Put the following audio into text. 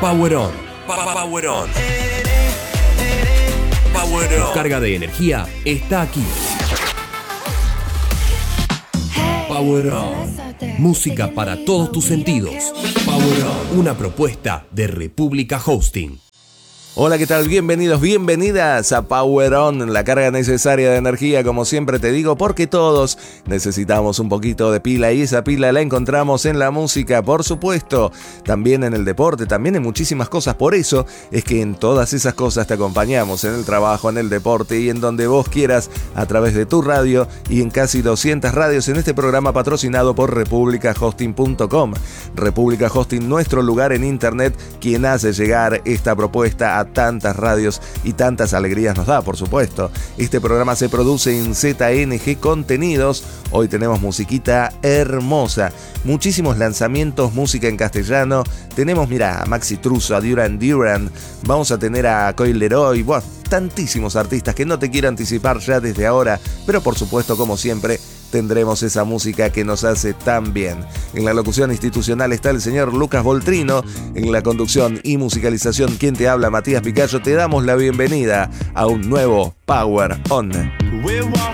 Power On. Power On. Power On. Tu carga de energía está aquí. Power On. Música para todos tus sentidos. Power On. Una propuesta de República Hosting. Hola, ¿qué tal? Bienvenidos, bienvenidas a Power On, la carga necesaria de energía, como siempre te digo, porque todos necesitamos un poquito de pila y esa pila la encontramos en la música, por supuesto, también en el deporte, también en muchísimas cosas. Por eso es que en todas esas cosas te acompañamos, en el trabajo, en el deporte y en donde vos quieras, a través de tu radio y en casi 200 radios en este programa patrocinado por republicahosting.com. República Hosting, nuestro lugar en internet, quien hace llegar esta propuesta a tantas radios y tantas alegrías nos da, por supuesto. Este programa se produce en ZNG Contenidos. Hoy tenemos musiquita hermosa, muchísimos lanzamientos, música en castellano. Tenemos, mira, a Maxi Truso, a Duran Duran, vamos a tener a Coil Leroy, bueno, tantísimos artistas que no te quiero anticipar ya desde ahora, pero por supuesto, como siempre, tendremos esa música que nos hace tan bien. En la locución institucional está el señor Lucas Voltrino, en la conducción y musicalización quien te habla, Matías Picayo. Te damos la bienvenida a un nuevo Power On.